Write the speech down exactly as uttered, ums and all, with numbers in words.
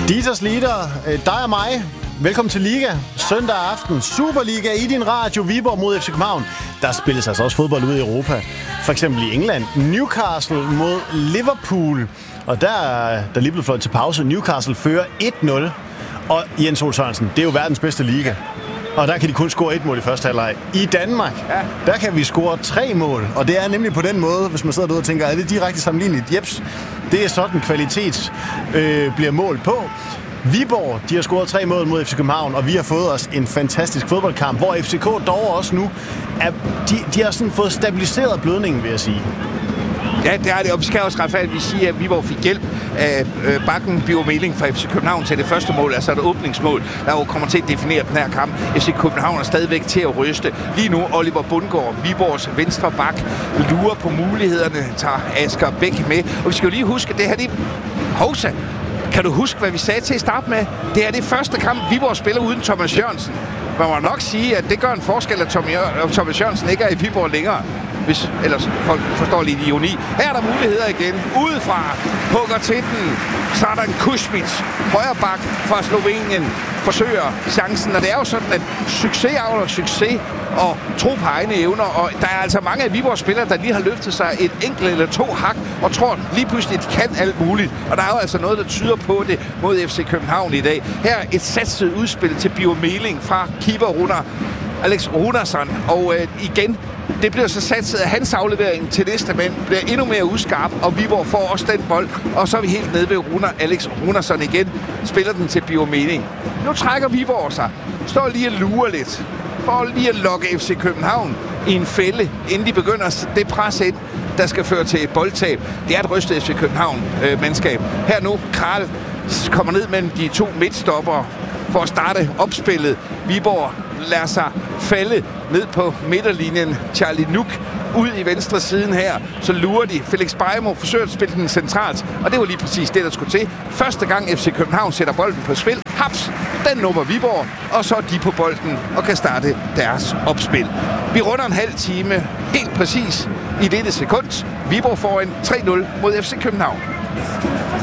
Dieters Lieder, dig og mig. Velkommen til Liga. Søndag aften. Superliga i din radio. Viborg mod F C København. Der spilles altså også fodbold ude i Europa. For eksempel i England. Newcastle mod Liverpool. Og der er der lige blevet fløjt til pause. Newcastle fører et nul. Og Jens Ole Sørensen, det er jo verdens bedste liga. Og der kan de kun score et mål i første halvleg. I Danmark, ja. Der kan vi score tre mål. Og det er nemlig på den måde, hvis man sidder derude og tænker, er det direkte sammenligneligt? Jeps, det er sådan kvalitet øh, bliver målt på. Viborg, de har scoret tre mål mod F C København, og vi har fået os en fantastisk fodboldkamp, hvor F C K dog også nu, er, de, de har sådan fået stabiliseret blødningen, vil jeg sige. Ja, det er det, og vi skal også retfærdigt sige, at Viborg fik hjælp af øh, Bakken Biomeling fra F C København til det første mål, altså et åbningsmål, der jo kommer til at definere den her kamp. F C København er stadigvæk til at ryste. Lige nu Oliver Bundgaard, Viborgs venstre bak, lurer på mulighederne, tager Asger Bæk med. Og vi skal jo lige huske, det her det Hovsa. Kan du huske, hvad vi sagde til at starte med? Det er det første kamp, Viborg spiller uden Thomas Jørgensen. Man må nok sige, at det gør en forskel, at Thomas Jørgensen ikke er i Viborg længere. Hvis ellers folk forstår lidt ironi. Her er der muligheder igen. Udefra hugger til den. Så er der en Kušmić, højre bak fra Slovenien, forsøger chancen. Og det er jo sådan, at succes avler succes og tro på egne evner. Og der er altså mange af Viborgs spillere, der lige har løftet sig et enkelt eller to hak og tror lige pludselig, at de kan alt muligt. Og der er jo altså noget, der tyder på det mod F C København i dag. Her et satset udspil til Biomeling fra keeper Runar, Alex Runarsson. Og øh, igen, det bliver så satset, at hans aflevering til næste mand bliver endnu mere uskarp, og Viborg får også den bold. Og så er vi helt nede ved Runar, Alex Runarsson igen. Spiller den til Biomeling. Nu trækker Viborg sig. Står lige og lurer lidt. For lige at lokke F C København i en fælde, inden de begynder det pres ind, der skal føre til et boldtab. Det er et rystet F C København-mandskab. Øh, Her nu, Kral kommer ned mellem de to midtstopper for at starte opspillet. Viborg lader sig falde ned på midterlinjen. Charlie Nuk ud i venstre siden her. Så lurer de. Felix Bejmo forsøger at spille den centralt. Og det var lige præcis det, der skulle til. Første gang F C København sætter bolden på spil. Haps! Den nummer Viborg. Og så er de på bolden og kan starte deres opspil. Vi runder en halv time helt præcis i dette sekund. Viborg får en tre nul mod F C København.